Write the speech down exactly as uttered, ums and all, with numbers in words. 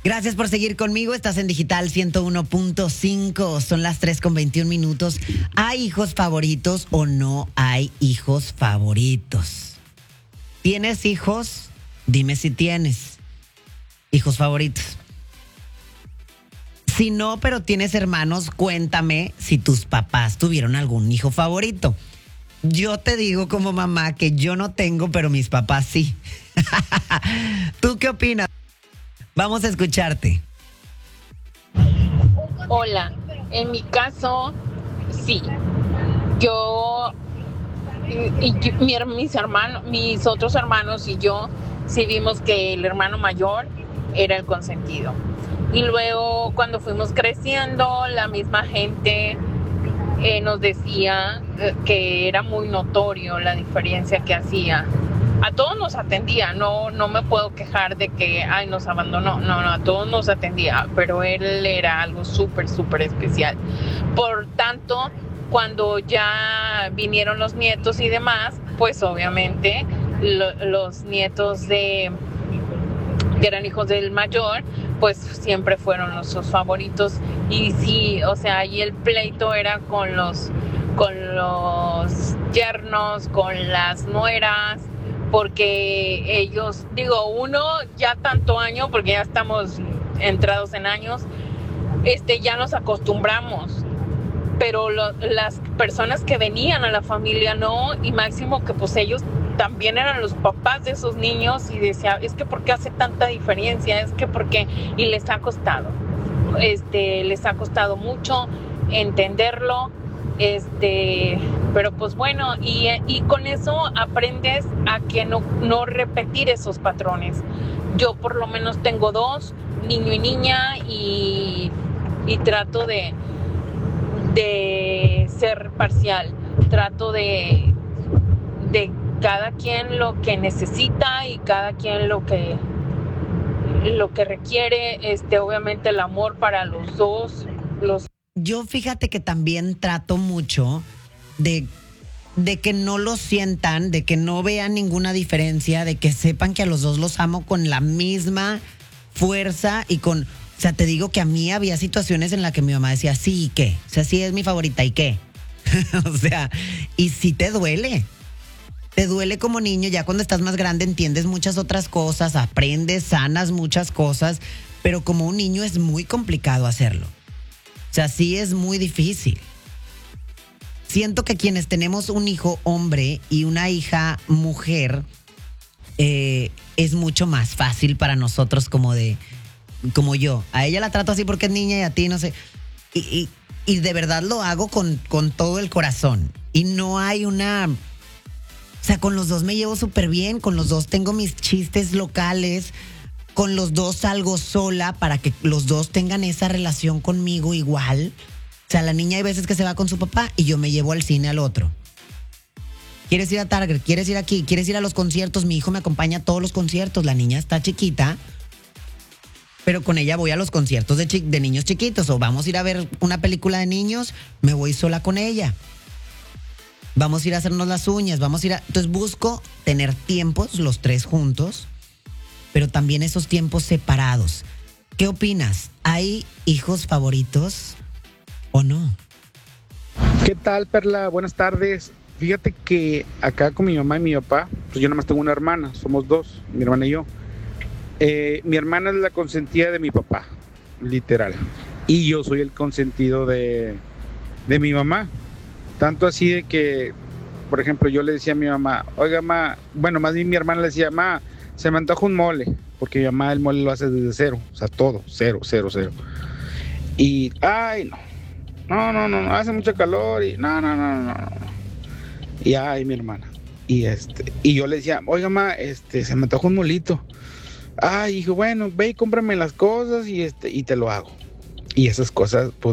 Gracias por seguir conmigo. Estás en Digital ciento uno punto cinco. Son las tres con veintiún minutos. ¿Hay hijos favoritos o no hay hijos favoritos? ¿Tienes hijos? Dime si tienes hijos favoritos. Si no, pero tienes hermanos, cuéntame si tus papás tuvieron algún hijo favorito. Yo te digo como mamá que yo no tengo, pero mis papás sí. ¿Tú qué opinas? Vamos a escucharte. Hola, en mi caso, sí. Yo y, y mi, mis hermanos, mis otros hermanos y yo sí vimos que el hermano mayor era el consentido. Y luego cuando fuimos creciendo, la misma gente eh, nos decía eh, que era muy notorio la diferencia que hacía. A todos nos atendía, no, no me puedo quejar de que ay, nos abandonó, no, no, a todos nos atendía, pero él era algo súper, súper especial. Por tanto, cuando ya vinieron los nietos y demás, pues obviamente lo, los nietos de que eran hijos del mayor, pues siempre fueron los sus favoritos. Y sí, o sea, ahí el pleito era con los, con los yernos, con las nueras, porque ellos, digo, uno ya tanto año, porque ya estamos entrados en años, este, ya nos acostumbramos, pero lo, las personas que venían a la familia no, y máximo que pues ellos también eran los papás de esos niños y decía, es que ¿por qué hace tanta diferencia? Es que ¿por qué? Y les ha costado, este, les ha costado mucho entenderlo. Este, pero pues bueno, y, y con eso aprendes a que no, no repetir esos patrones. Yo por lo menos tengo dos, niño y niña, y, y trato de, de ser parcial, trato de, de cada quien lo que necesita y cada quien lo que, lo que requiere, este, obviamente el amor para los dos, los Yo fíjate que también trato mucho de, de que no lo sientan, de que no vean ninguna diferencia, de que sepan que a los dos los amo con la misma fuerza y con... O sea, te digo que a mí había situaciones en las que mi mamá decía, sí, ¿y qué? O sea, sí es mi favorita, ¿y qué? O sea, y sí te duele. Te duele como niño, ya cuando estás más grande entiendes muchas otras cosas, aprendes, sanas muchas cosas, pero como un niño es muy complicado hacerlo. O sea, sí es muy difícil. Siento que quienes tenemos un hijo hombre y una hija mujer, eh, es mucho más fácil para nosotros como de, como yo. A ella la trato así porque es niña y a ti no sé. Y, y, y de verdad lo hago con, con todo el corazón. Y no hay una... O sea, con los dos me llevo súper bien, con los dos tengo mis chistes locales, con los dos salgo sola para que los dos tengan esa relación conmigo igual. O sea, la niña hay veces que se va con su papá y yo me llevo al cine al otro. ¿Quieres ir a Target? ¿Quieres ir aquí? ¿Quieres ir a los conciertos? Mi hijo me acompaña a todos los conciertos. La niña está chiquita, pero con ella voy a los conciertos de, chi- de niños chiquitos. O vamos a ir a ver una película de niños, me voy sola con ella. Vamos a ir a hacernos las uñas, vamos a ir a... Entonces busco tener tiempos los tres juntos, pero también esos tiempos separados. ¿Qué opinas? ¿Hay hijos favoritos o no? ¿Qué tal, Perla? Buenas tardes. Fíjate que acá con mi mamá y mi papá, pues yo nada más tengo una hermana, somos dos, mi hermana y yo. Eh, mi hermana es la consentida de mi papá, literal. Y yo soy el consentido de, de mi mamá. Tanto así de que, por ejemplo, yo le decía a mi mamá, oiga, ma, bueno, más bien mi hermana le decía, ma, se me antoja un mole, porque mi mamá el mole lo hace desde cero, o sea, todo, cero, cero, cero. Y, ay, no, no, no, no, no hace mucho calor, y no, no, no, no, no. Y, ay, mi hermana. Y, este, y yo le decía, oiga, ma, este, se me antoja un molito. Ay, hijo, bueno, ve y cómprame las cosas y, este, y te lo hago. Y esas cosas, pues,